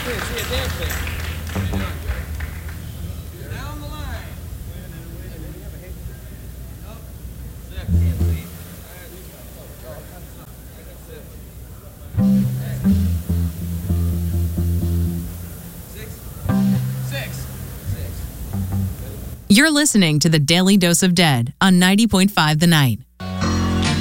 Down the line. Six. You're listening to the Daily Dose of Dead on 90.5 The Night.